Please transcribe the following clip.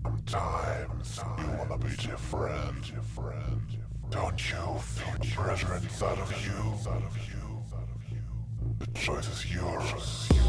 Sometimes you wanna be different. Don't you feel pressure inside of you? The choice is yours.